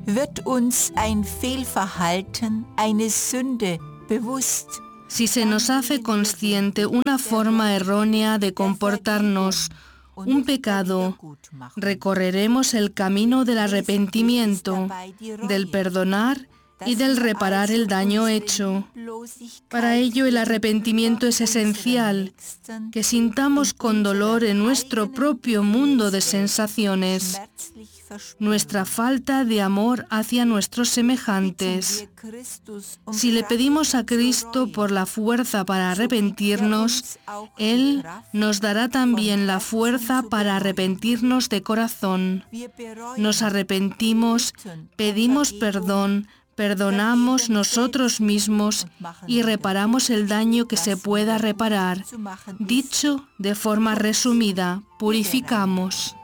wird uns ein Fehlverhalten, eine Sünde bewusst. Si se nos hace consciente una forma errónea de comportarnos, un pecado, recorreremos el camino del arrepentimiento, del perdonar y del reparar el daño hecho. Para ello el arrepentimiento es esencial, que sintamos con dolor en nuestro propio mundo de sensaciones nuestra falta de amor hacia nuestros semejantes. Si le pedimos a Cristo por la fuerza para arrepentirnos, Él nos dará también la fuerza para arrepentirnos de corazón. Nos arrepentimos, pedimos perdón, perdonamos nosotros mismos y reparamos el daño que se pueda reparar. Dicho de forma resumida, purificamos.